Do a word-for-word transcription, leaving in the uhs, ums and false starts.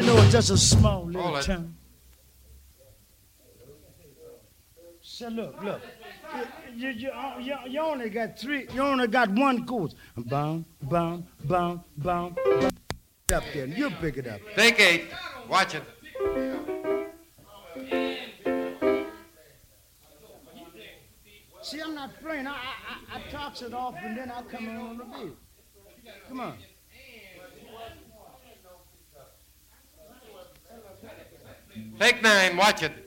know it's just a small little Hold it. town. So look, look. You, you, you, you only got three. You only got one course. Boom, boom, boom, boom, boom. Up there, and you pick it up. Take eight. Watch it. See, I'm not playing. I, I, I talks it off, and then I come in on the beat. Come on. Take nine. Watch it.